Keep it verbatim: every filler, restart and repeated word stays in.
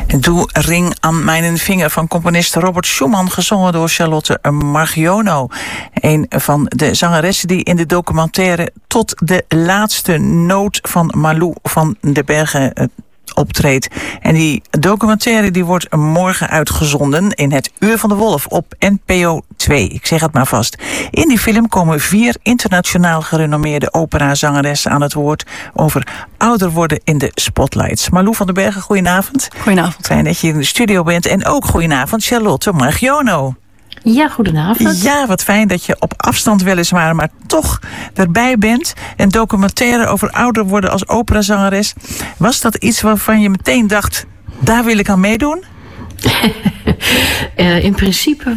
Doe ring aan mijn vinger van componist Robert Schumann, gezongen door Charlotte Marchionno. Een van de zangeressen die in de documentaire Tot de laatste noot van Malou van den Berge optreedt. En die documentaire die wordt morgen uitgezonden in het Uur van de Wolf op N P O twee. Ik zeg het maar vast. In die film komen vier internationaal gerenommeerde operazangeressen aan het woord over ouder worden in de spotlights. Malou van den Berge, goedenavond. Goedenavond. Fijn dat je in de studio bent. En ook goedenavond Charlotte Marchionno. Ja, goedenavond. Ja, wat fijn dat je op afstand weliswaar, maar toch erbij bent. Een documentaire over ouder worden als operazangeres. Was dat iets waarvan je meteen dacht, daar wil ik aan meedoen? uh, in principe